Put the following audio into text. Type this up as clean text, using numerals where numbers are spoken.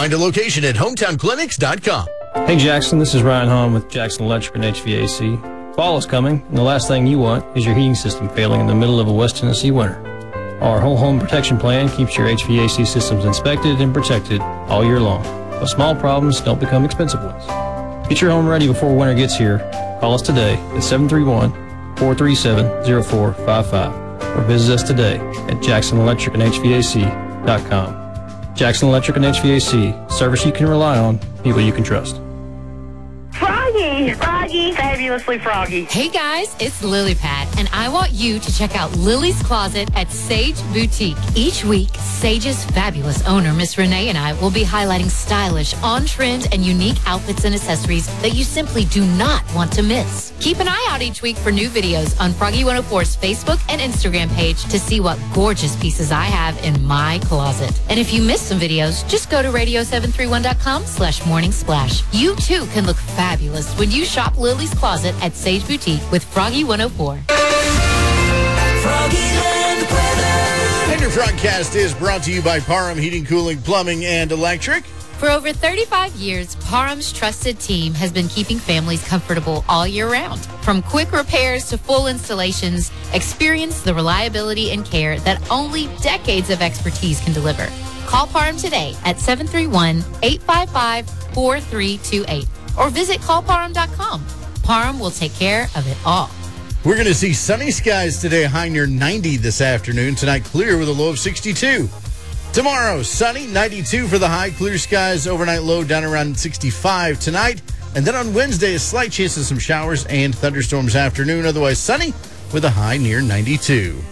Find a location at hometownclinics.com. Hey Jackson, this is Ryan Hahn with Jackson Electric and HVAC. Fall is coming, and the last thing you want is your heating system failing in the middle of a West Tennessee winter. Our whole home protection plan keeps your HVAC systems inspected and protected all year long, but small problems don't become expensive ones. Get your home ready before winter gets here. Call us today at 731-437-0455 or visit us today at JacksonElectricandHVAC.com. Jackson Electric and HVAC, service you can rely on, people you can trust. Froggy, fabulously froggy. Hey guys, it's Lily Pad, and I want you to check out Lily's Closet at Sage Boutique. Each week, Sage's fabulous owner, Miss Renee, and I will be highlighting stylish, on-trend, and unique outfits and accessories that you simply do not want to miss. Keep an eye out each week for new videos on Froggy 104's Facebook and Instagram page to see what gorgeous pieces I have in my closet. And if you missed some videos, just go to radio731.com/morning splash. You too can look fabulous when you shop Lily's Closet at Sage Boutique with Froggy 104. Froggyland weather. And your Frogcast is brought to you by Parham Heating, Cooling, Plumbing, and Electric. For over 35 years, Parham's trusted team has been keeping families comfortable all year round. From quick repairs to full installations, experience the reliability and care that only decades of expertise can deliver. Call Parham today at 731-855-4328 or visit callparham.com. Parham will take care of it all. We're going to see sunny skies today, high near 90 this afternoon. Tonight, clear with a low of 62. Tomorrow, sunny, 92 for the high, clear skies, overnight low down around 65 tonight. And then on Wednesday, a slight chance of some showers and thunderstorms afternoon. Otherwise sunny with a high near 92.